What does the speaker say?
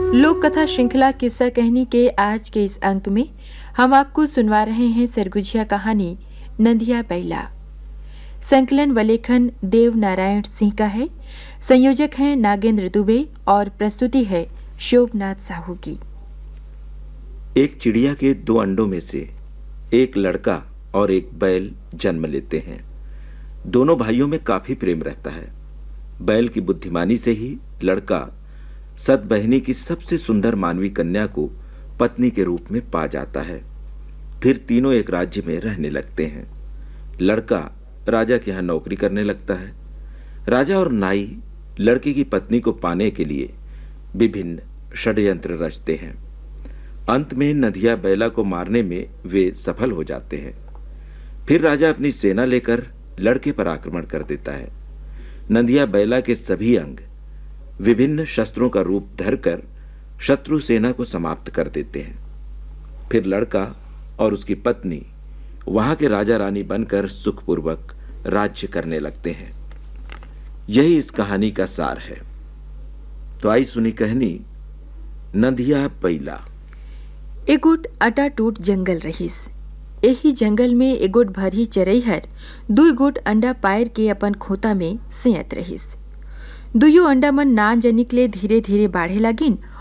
लोक कथा श्रृंखला किस्सा कहनी के आज के इस अंक में हम आपको सुनवा रहे हैं सरगुजिया कहानी नंदिया बैला। संकलन व लेखन देव नारायण सिंह का है। संयोजक हैं नागेंद्र दुबे और प्रस्तुति है शोभनाथ साहू की। एक चिड़िया के 2 अंडों में से एक लड़का और एक बैल जन्म लेते हैं। दोनों भाइयों में काफी प्रेम रहता है। बैल की बुद्धिमानी से ही लड़का सतबहिनी की सबसे सुंदर मानवी कन्या को पत्नी के रूप में पा जाता है। फिर तीनों एक राज्य में रहने लगते हैं। लड़का राजा के यहाँ नौकरी करने लगता है। राजा और नाई लड़की की पत्नी को पाने के लिए विभिन्न षड्यंत्र रचते हैं। अंत में नदिया बैला को मारने में वे सफल हो जाते हैं। फिर राजा अपनी सेना लेकर लड़के पर आक्रमण कर देता है। नदिया बैला के सभी अंग विभिन्न शस्त्रों का रूप धरकर शत्रु सेना को समाप्त कर देते हैं। फिर लड़का और उसकी पत्नी वहां के राजा रानी बनकर सुखपूर्वक राज्य करने लगते हैं। यही इस कहानी का सार है। तो आई सुनी कहानी नदिया बैला। एगोट अटाटूट जंगल रहीस। एही जंगल में एगोट भरी चरैहर 2 गोट अंडा पायर के अपन खोता में सेयत रहीस। दुयो अंडा मन ना जनिकले धीरे धीरे बाढ़े लागिन